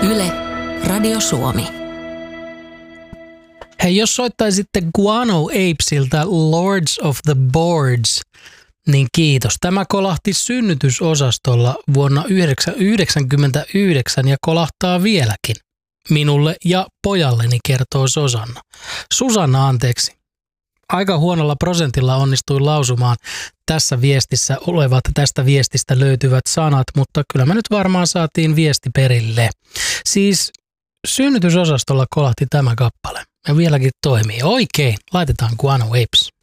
Yle, Radio Suomi. Hei, jos soittaisitte Guano Apesilta Lords of the Boards, niin kiitos. Tämä kolahti synnytysosastolla vuonna 1999 ja kolahtaa vieläkin. Minulle ja pojalleni, kertoo Susanna, anteeksi. Aika huonolla prosentilla onnistuin lausumaan tässä viestissä olevat, tästä viestistä löytyvät sanat, mutta kyllä me nyt varmaan saatiin viesti perille. Siis synnytysosastolla kolahti tämä kappale ja vieläkin toimii. Oikein, laitetaan Guano Apes.